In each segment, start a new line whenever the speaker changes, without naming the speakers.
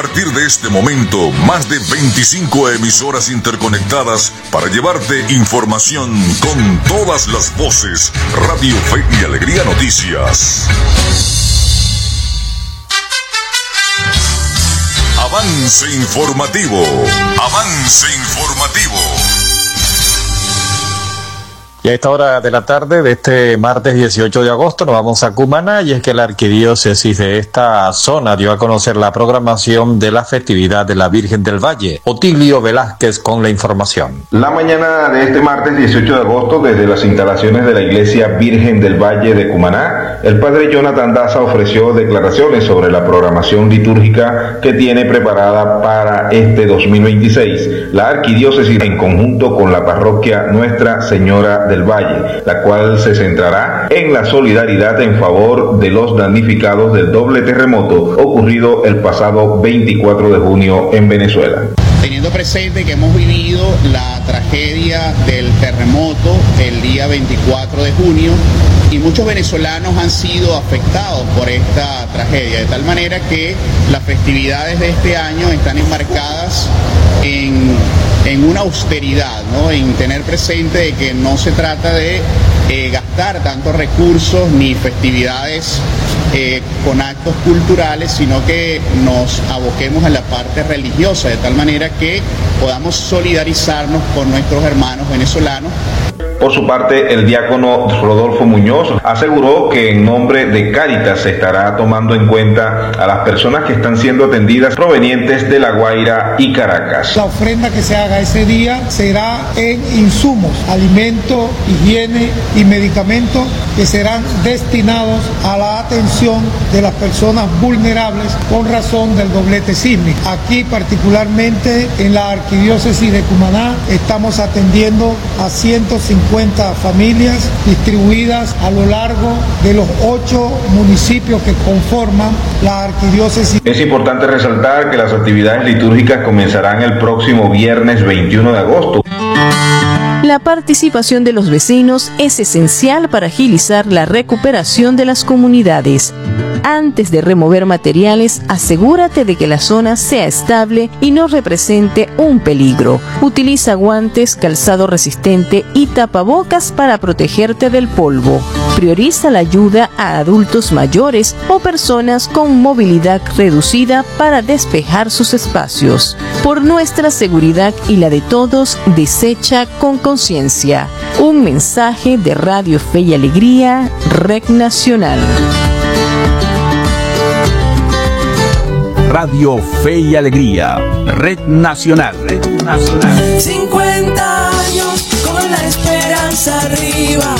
partir de este momento, más de 25 emisoras interconectadas para llevarte información con todas las voces. Radio Fe y Alegría Noticias. Avance informativo. Avance informativo.
Y a esta hora de la tarde de este martes 18 de agosto nos vamos a Cumaná, y es que la arquidiócesis de esta zona dio a conocer la programación de la festividad de la Virgen del Valle. Otilio Velázquez con la información.
La mañana de este martes 18 de agosto, desde las instalaciones de la Iglesia Virgen del Valle de Cumaná, el padre Jonathan Daza ofreció declaraciones sobre la programación litúrgica que tiene preparada para este 2026 la arquidiócesis en conjunto con la parroquia Nuestra Señora del Valle, la cual se centrará en la solidaridad en favor de los damnificados del doble terremoto ocurrido el pasado 24 de junio en Venezuela.
Teniendo presente que hemos vivido la tragedia del terremoto el día 24 de junio y muchos venezolanos han sido afectados por esta tragedia, de tal manera que las festividades de este año están enmarcadas en una austeridad, ¿no? En tener presente de que no se trata de gastar tantos recursos ni festividades con actos culturales, sino que nos aboquemos a la parte religiosa, de tal manera que podamos solidarizarnos con nuestros hermanos venezolanos.
Por su parte, el diácono Rodolfo Muñoz aseguró que en nombre de Cáritas se estará tomando en cuenta a las personas que están siendo atendidas provenientes de La Guaira y Caracas.
La ofrenda que se haga ese día será en insumos, alimentos, higiene y medicamentos que serán destinados a la atención de las personas vulnerables con razón del doblete sísmico. Aquí particularmente en la arquidiócesis de Cumaná estamos atendiendo a 150 familias distribuidas a lo largo de los 8 municipios que conforman la arquidiócesis.
Es importante resaltar que las actividades litúrgicas comenzarán el próximo viernes 21 de agosto.
La participación de los vecinos es esencial para agilizar la recuperación de las comunidades. Antes de remover materiales, asegúrate de que la zona sea estable y no represente un peligro. Utiliza guantes, calzado resistente y tapabocas para protegerte del polvo. Prioriza la ayuda a adultos mayores o personas con movilidad reducida para despejar sus espacios. Por nuestra seguridad y la de todos, desecha con conciencia. Un mensaje de Radio Fe y Alegría, Red Nacional.
Radio Fe y Alegría, Red Nacional. Red Nacional.
50 años con la esperanza arriba.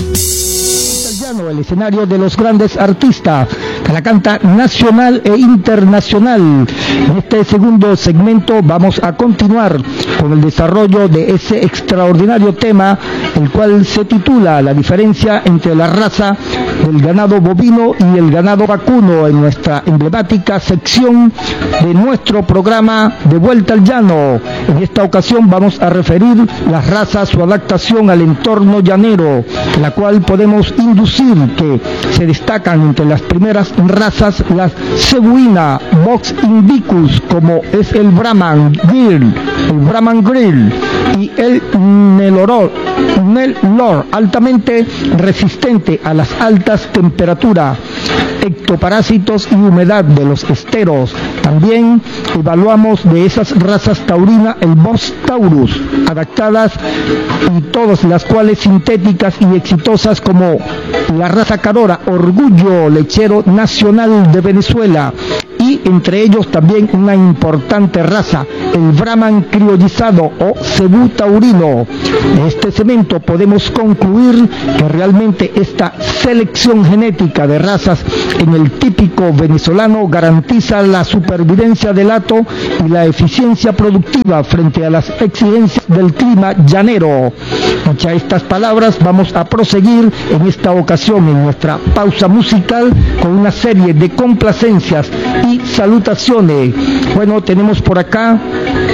El escenario de los grandes artistas que la canta nacional e internacional. En este segundo segmento vamos a continuar con el desarrollo de ese extraordinario tema, el cual se titula La diferencia entre la raza del ganado bovino y el ganado vacuno, en nuestra emblemática sección de nuestro programa De Vuelta al Llano. En esta ocasión vamos a referir las razas, su adaptación al entorno llanero, la cual podemos inducir que se destacan entre las primeras razas la cebuina, Bos indicus, como es el Brahman Grill y el Nelor, altamente resistente a las altas temperaturas, ectoparásitos y humedad de los esteros. También evaluamos de esas razas taurinas el Bos taurus, adaptadas y todas las cuales sintéticas y exitosas, como la raza Carora, orgullo lechero nacional de Venezuela, y entre ellos también una importante raza, el Brahman criollizado o cebú taurino. De este segmento podemos concluir que realmente esta selección genética de razas en el típico venezolano garantiza la supervivencia del hato y la eficiencia productiva frente a las exigencias del clima llanero. Hechas estas palabras, vamos a proseguir en esta ocasión en nuestra pausa musical con una serie de complacencias y salutaciones. Bueno, tenemos por acá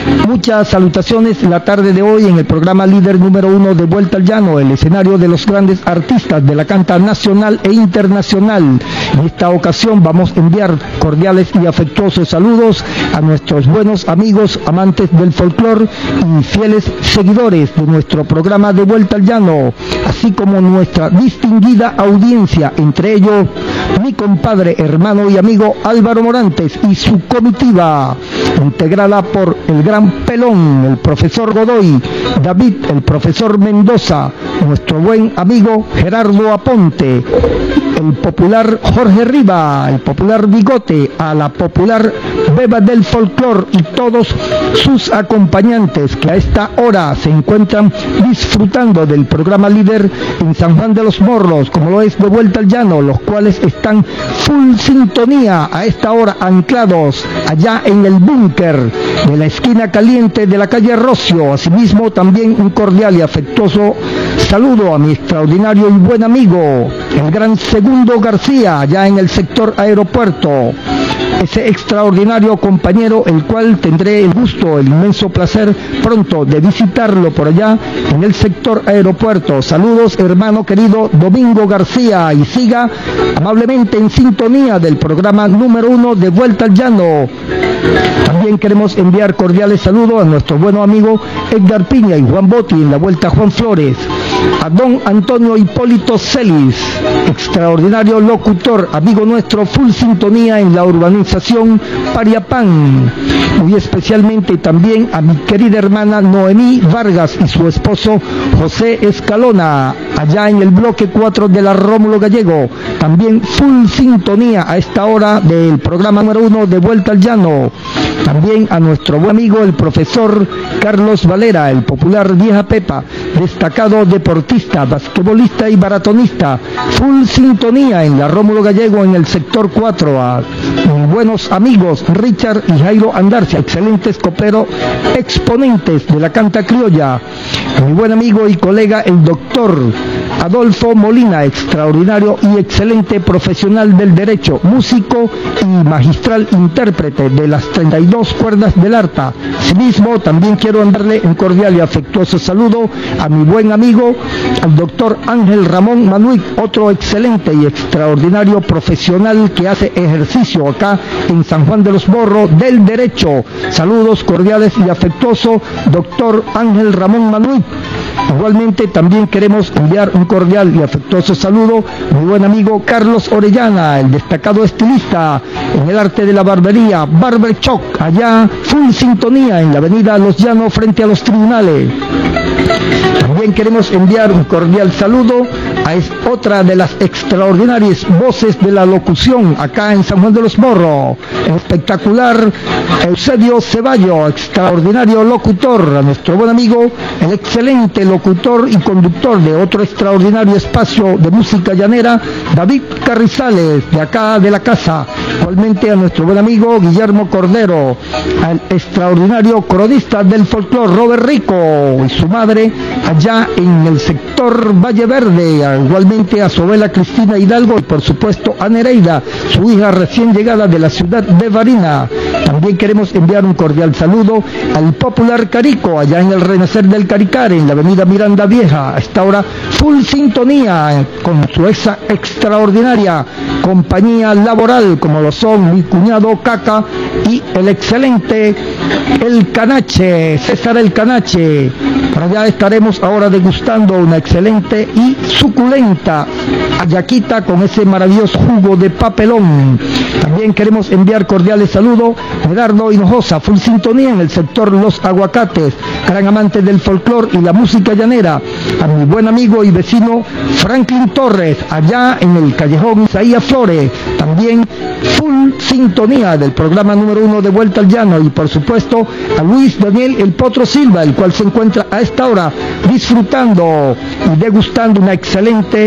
Muchas salutaciones la tarde de hoy en el programa líder número 1 de Vuelta al Llano, el escenario de los grandes artistas de la canta nacional e internacional. En esta ocasión vamos a enviar cordiales y afectuosos saludos a nuestros buenos amigos amantes del folclore y fieles seguidores de nuestro programa de Vuelta al Llano, así como nuestra distinguida audiencia, entre ellos mi compadre, hermano y amigo Álvaro Morantes y su comitiva, integrada por el gran Pelón, el profesor Godoy, David, el profesor Mendoza, nuestro buen amigo Gerardo Aponte, el popular Jorge Riva, el popular Bigote, a la popular Beba del Folclor y todos sus acompañantes que a esta hora se encuentran disfrutando del programa líder en San Juan de los Morros, como lo es de Vuelta al Llano, los cuales están full sintonía a esta hora anclados allá en el búnker de la esquina caliente de la calle Rocio. Asimismo también un cordial y afectuoso saludo a mi extraordinario y buen amigo, el gran Segundo García, allá en el sector aeropuerto. Ese extraordinario compañero, el cual tendré el gusto, el inmenso placer pronto de visitarlo por allá en el sector aeropuerto. Saludos, hermano querido Domingo García, y siga amablemente en sintonía del programa número 1 de Vuelta al Llano. También queremos enviar cordiales saludos a nuestro buen amigo Edgar Piña y Juan Botti en la Vuelta Juan Flores, a don Antonio Hipólito Celis, extraordinario locutor, amigo nuestro, full sintonía en la urbanización Pariapán, muy especialmente también a mi querida hermana Noemí Vargas y su esposo José Escalona, allá en el bloque 4 de la Rómulo Gallego, también full sintonía a esta hora del programa número 1 de Vuelta al Llano. También a nuestro buen amigo el profesor Carlos Valera, el popular Vieja Pepa, destacado deportista, basquetbolista y maratonista, full sintonía en la Rómulo Gallego en el sector 4, a mis buenos amigos Richard y Jairo Andarcia, excelentes coperos, exponentes de la canta criolla, a mi buen amigo y colega el doctor Adolfo Molina, extraordinario y excelente profesional del derecho, músico y magistral intérprete de las 32 cuerdas del arpa. Asimismo, también quiero enviarle un cordial y afectuoso saludo a mi buen amigo, al doctor Ángel Ramón Manuic, otro excelente y extraordinario profesional que hace ejercicio acá en San Juan de los Morros del derecho. Saludos cordiales y afectuosos, doctor Ángel Ramón Manuic. Igualmente también queremos enviar un cordial y afectuoso saludo a mi buen amigo Carlos Orellana, el destacado estilista en el arte de la barbería, Barber Shop, allá full sintonía en la avenida Los Llanos frente a los tribunales. También queremos enviar un cordial saludo a otra de las extraordinarias voces de la locución acá en San Juan de los Morros, el espectacular Eusebio Ceballo, extraordinario locutor, a nuestro buen amigo, el excelente locutor y conductor de otro extraordinario espacio de música llanera, David Carrizales, de acá de la casa. Igualmente a nuestro buen amigo Guillermo Cordero, al extraordinario cronista del folclore Robert Rico y su madre allá en el sector Valle Verde. Igualmente a su abuela Cristina Hidalgo y por supuesto a Nereida, su hija recién llegada de la ciudad de Varina. También queremos enviar un cordial saludo al popular Carico, allá en el Renacer del Caricare, en la avenida Miranda Vieja. A esta hora full sintonía con su extraordinaria compañía laboral, como lo son mi cuñado Caca y el excelente El Canache, César El Canache. Por allá estaremos ahora degustando una excelente y suculenta hallaquita con ese maravilloso jugo de papelón. También queremos enviar cordiales saludos a Gerardo Hinojosa, full sintonía en el sector Los Aguacates, gran amante del folclore y la música llanera. A mi buen amigo y vecino Franklin Torres, allá en el callejón Isaías Flores, también full sintonía del programa número 1 de Vuelta al Llano. Y por supuesto a Luis Daniel El Potro Silva, el cual se encuentra a esta hora disfrutando y degustando una excelente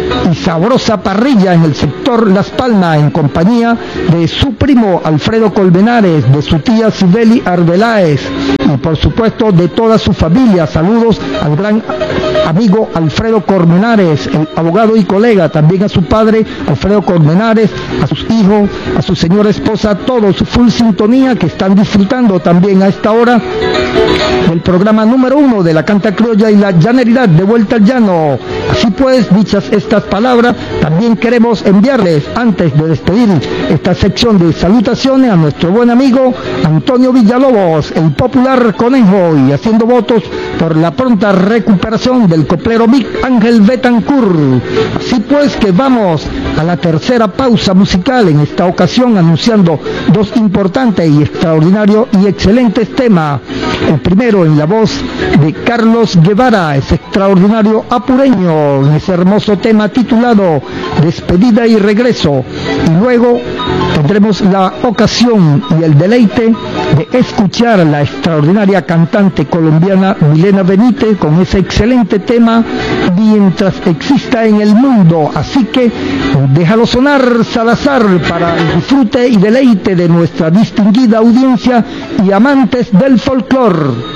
y sabrosa parrilla en el sector Las Palmas, en compañía de su primo Alfredo Colmenares, de su tía Sibeli Arbeláez y por supuesto de toda su familia. Saludos al gran amigo Alfredo Colmenares, el abogado y colega, también a su padre Alfredo Colmenares, a sus hijos, a su señora esposa, todos full sintonía que están disfrutando también a esta hora del programa número 1 de la Canta Criolla y la Llaneridad de Vuelta al Llano. Así pues, dichas estas palabras, también queremos enviarles, antes de despedir esta sección de salutaciones, a nuestro buen amigo Antonio Villalobos, el popular conejo, y haciendo votos por la pronta recuperación del coplero Mick Ángel Betancourt. Así pues que vamos a la tercera pausa musical, en esta ocasión anunciando dos importantes y extraordinarios y excelentes temas. El primero en la voz de Carlos Guevara, ese extraordinario apureño, en ese hermoso tema titulado Despedida y Regreso. Y luego tendremos la ocasión y el deleite de escuchar a la extraordinaria cantante colombiana Milena Benítez con ese excelente tema Mientras exista en el mundo. Así que déjalo sonar, Salazar, para el disfrute y deleite de nuestra distinguida audiencia y amantes del folclore.